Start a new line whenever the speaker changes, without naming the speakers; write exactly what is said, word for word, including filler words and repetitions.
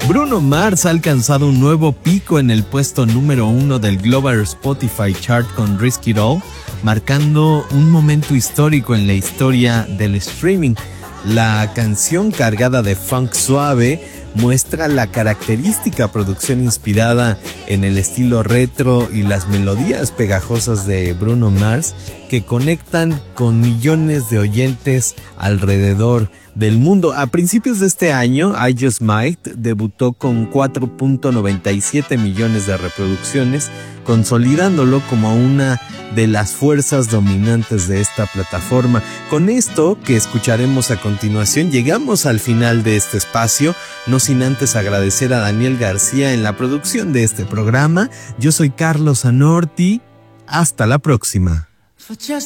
Bruno Mars ha alcanzado un nuevo pico en el puesto número uno del Global Spotify Chart con Risk It All, marcando un momento histórico en la historia del streaming. La canción, cargada de funk suave, muestra la característica producción inspirada en el estilo retro y las melodías pegajosas de Bruno Mars que conectan con millones de oyentes alrededor del mundo. A principios de este año, I Just Might debutó con cuatro punto noventa y siete millones de reproducciones, consolidándolo como una de las fuerzas dominantes de esta plataforma. Con esto que escucharemos a continuación, llegamos al final de este espacio, no sin antes agradecer a Daniel García en la producción de este programa. Yo soy Carlos Anorti. Hasta la próxima.